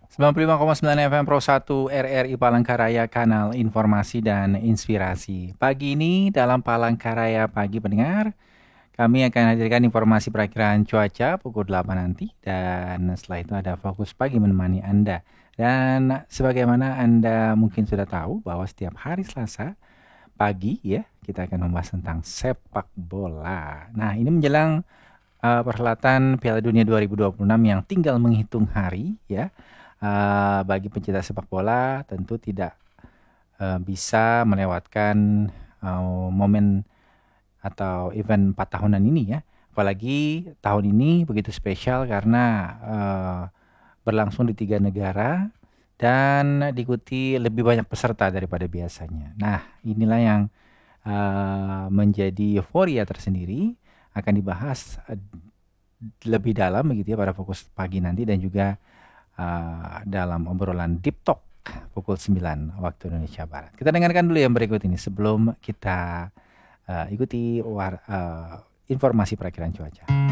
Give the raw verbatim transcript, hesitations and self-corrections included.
sembilan puluh lima koma sembilan F M Pro satu R R I Palangkaraya, kanal informasi dan inspirasi. Pagi ini dalam Palangkaraya Pagi pendengar, kami akan hadirkan informasi perakiraan cuaca pukul delapan nanti, dan setelah itu ada fokus pagi menemani Anda. Dan sebagaimana Anda mungkin sudah tahu bahwa setiap hari Selasa pagi ya, kita akan membahas tentang sepak bola. Nah, ini menjelang uh, perhelatan Piala Dunia dua ribu dua puluh enam yang tinggal menghitung hari ya. Uh, bagi pencinta sepak bola tentu tidak uh, bisa melewatkan uh, momen atau event empat tahunan ini ya. Apalagi tahun ini begitu spesial karena uh, berlangsung di tiga negara dan diikuti lebih banyak peserta daripada biasanya. Nah, inilah yang uh, menjadi euforia tersendiri, akan dibahas uh, lebih dalam begitu ya pada fokus pagi nanti, dan juga uh, dalam obrolan Deep Talk pukul sembilan waktu Indonesia Barat. Kita dengarkan dulu yang berikut ini sebelum kita uh, ikuti war, uh, informasi perakiraan cuaca.